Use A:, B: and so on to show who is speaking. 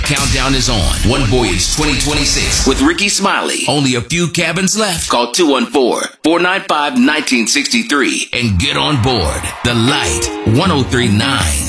A: countdown is on. One Voyage 2026 with Ricky Smiley. Only a few cabins left. Call 214-495-1963 and get on board. The Light 1039.